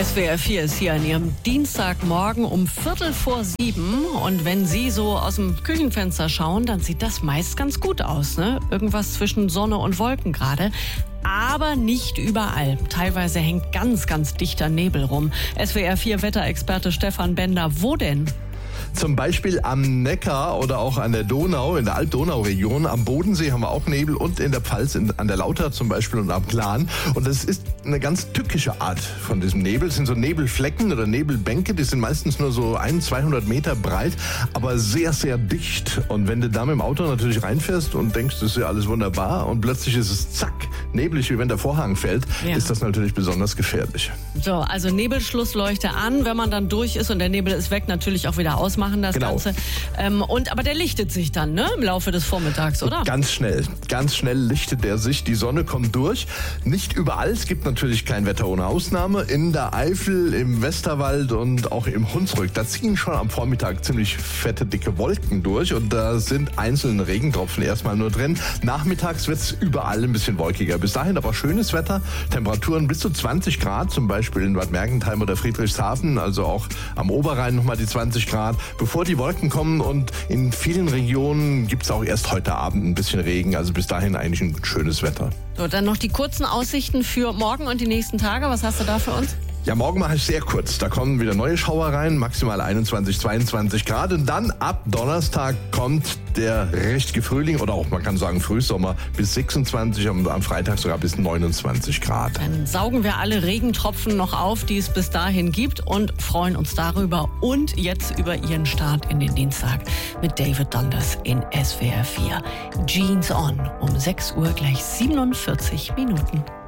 SWR 4 ist hier an Ihrem Dienstagmorgen um 6:45. Und wenn Sie so aus dem Küchenfenster schauen, dann sieht das meist ganz gut aus, ne? Irgendwas zwischen Sonne und Wolken gerade. Aber nicht überall. Teilweise hängt ganz, ganz dichter Nebel rum. SWR 4 Wetterexperte Stefan Bender, wo denn? Zum Beispiel am Neckar oder auch an der Donau, in der Alb-Donau-Region. Am Bodensee haben wir auch Nebel und in der Pfalz, an der Lauter zum Beispiel und am Glan. Und das ist eine ganz tückische Art von diesem Nebel. Es sind so Nebelflecken oder Nebelbänke, die sind meistens nur so 200 Meter breit, aber sehr, sehr dicht. Und wenn du da mit dem Auto natürlich reinfährst und denkst, das ist ja alles wunderbar und plötzlich ist es zack, neblig, wie wenn der Vorhang fällt, ist das natürlich besonders gefährlich. So, also Nebelschlussleuchte an, wenn man dann durch ist und der Nebel ist weg, natürlich auch wieder ausmachen das Ganze. Aber der lichtet sich dann, ne, im Laufe des Vormittags, oder? Ganz schnell lichtet er sich. Die Sonne kommt durch. Nicht überall. Es gibt natürlich kein Wetter ohne Ausnahme. In der Eifel, im Westerwald und auch im Hunsrück, da ziehen schon am Vormittag ziemlich fette, dicke Wolken durch und da sind einzelne Regentropfen erstmal nur drin. Nachmittags wird es überall ein bisschen wolkiger. Bis dahin aber schönes Wetter. Temperaturen bis zu 20 Grad, zum Beispiel in Bad Mergentheim oder Friedrichshafen, also auch am Oberrhein nochmal die 20 Grad. Bevor die Wolken kommen, und in vielen Regionen gibt es auch erst heute Abend ein bisschen Regen, also bis dahin eigentlich ein schönes Wetter. So, dann noch die kurzen Aussichten für morgen und die nächsten Tage. Was hast du da für uns? Ja, morgen mache ich sehr kurz. Da kommen wieder neue Schauer rein, maximal 21, 22 Grad. Und dann ab Donnerstag kommt der richtige Frühling oder auch, man kann sagen, Frühsommer bis 26, am Freitag sogar bis 29 Grad. Dann saugen wir alle Regentropfen noch auf, die es bis dahin gibt und freuen uns darüber und jetzt über Ihren Start in den Dienstag mit David Donders in SWR 4. Jeans on, um 6 Uhr gleich 47 Minuten.